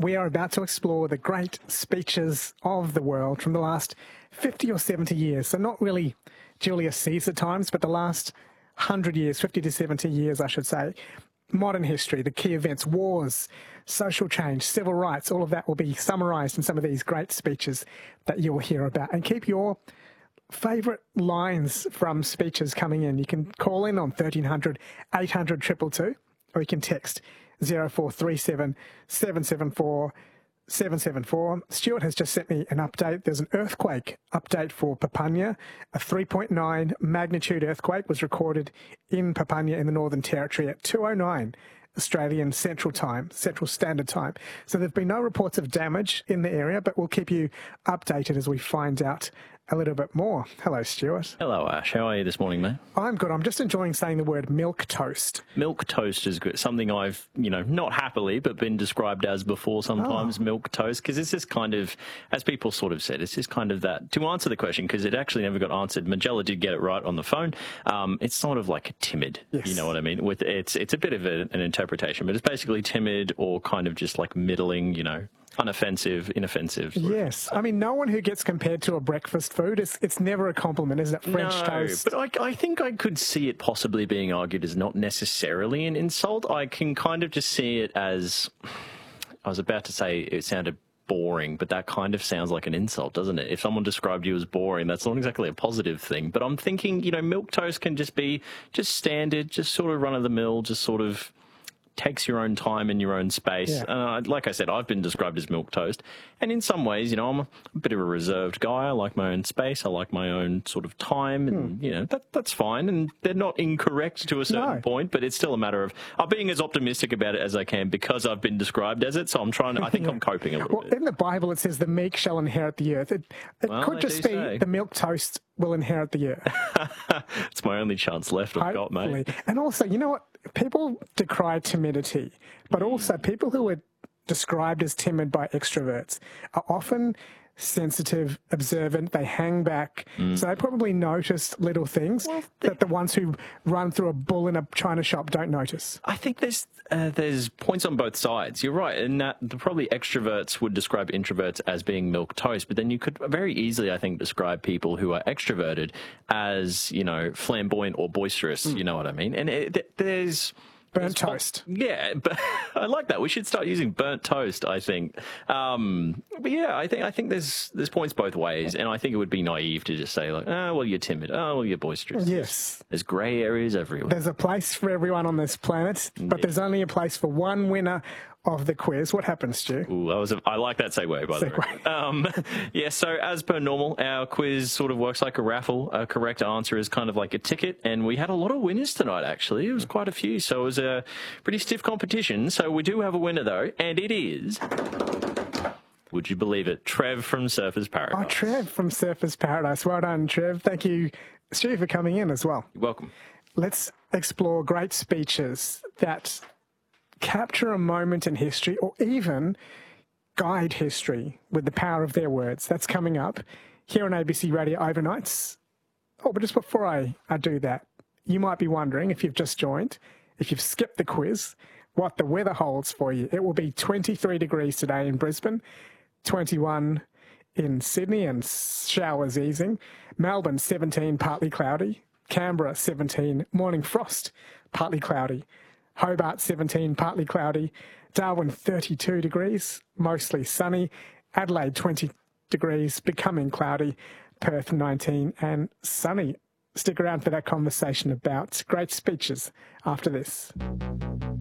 We are about to explore the great speeches of the world from the last 50 or 70 years. So not really Julius Caesar times, but the last 100 years, 50 to 70 years, I should say. Modern history, the key events, wars, social change, civil rights, all of that will be summarised in some of these great speeches that you'll hear about. And keep your favourite lines from speeches coming in. You can call in on 1300 800 222, or you can text 0437 774 774. Stuart has just sent me an update. There's an earthquake update for Papunya. A 3.9 magnitude earthquake was recorded in Papunya in the Northern Territory at 2:09 Australian Central Standard Time. So there have been no reports of damage in the area, but we'll keep you updated as we find out a little bit more. Hello, Stuart. Hello, Ash. How are you this morning, mate? I'm good. I'm just enjoying saying the word milk toast. Milk toast is good. Something I've, not happily, but been described as before sometimes, milk toast, because it's just kind of, as people sort of said, it's just kind of that, to answer the question, because it actually never got answered. Magella did get it right on the phone. It's sort of like timid, yes. You know what I mean? It's a bit of an interpretation, but it's basically timid or kind of just like middling, unoffensive, inoffensive. Yes. I mean, no one who gets compared to a breakfast food, it's never a compliment, is it? French toast. But I think I could see it possibly being argued as not necessarily an insult. I can kind of just see it as, I was about to say it sounded boring, but that kind of sounds like an insult, doesn't it? If someone described you as boring, that's not exactly a positive thing. But I'm thinking, milk toast can just be just standard, just sort of run-of-the-mill, just sort of takes your own time in your own space. Yeah. Like I said, I've been described as milk toast. And in some ways, I'm a bit of a reserved guy. I like my own space. I like my own sort of time. And, that's fine. And they're not incorrect to a certain point, but it's still a matter of being as optimistic about it as I can because I've been described as it. So I'm trying to, I think I'm coping a little bit. In the Bible, it says the meek shall inherit the earth. It could just be the milk toast will inherit the earth. It's my only chance left I've got, mate. And also, you know what? People decry timidity, but also people who are described as timid by extroverts are often sensitive, observant, they hang back, so they probably notice little things that the ones who run through a bull in a china shop don't notice. I think there's points on both sides. You're right, in that probably extroverts would describe introverts as being milk toast, but then you could very easily, I think, describe people who are extroverted as, flamboyant or boisterous, you know what I mean? And there's burnt toast. Yeah, but I like that. We should start using burnt toast, I think. But yeah, I think there's points both ways, and I think it would be naive to just say like, well, you're timid. Oh, well, you're boisterous. Yes. There's grey areas everywhere. There's a place for everyone on this planet, but there's only a place for one winner of the quiz. What happens, Stu? Ooh, I like that segue, by the way. So as per normal, our quiz sort of works like a raffle. A correct answer is kind of like a ticket, and we had a lot of winners tonight, actually. It was quite a few, so it was a pretty stiff competition. So we do have a winner, though, and it is, would you believe it, Trev from Surfers Paradise. Oh, Trev from Surfers Paradise. Well done, Trev. Thank you, Stu, for coming in as well. You're welcome. Let's explore great speeches that capture a moment in history or even guide history with the power of their words. That's coming up here on ABC Radio Overnights. Oh, but just before I do that, you might be wondering, if you've just joined, if you've skipped the quiz, what the weather holds for you. It will be 23 degrees today in Brisbane, 21 in Sydney and showers easing. Melbourne, 17, partly cloudy. Canberra, 17, morning frost, partly cloudy. Hobart, 17, partly cloudy. Darwin, 32 degrees, mostly sunny. Adelaide, 20 degrees, becoming cloudy. Perth, 19, and sunny. Stick around for that conversation about great speeches after this.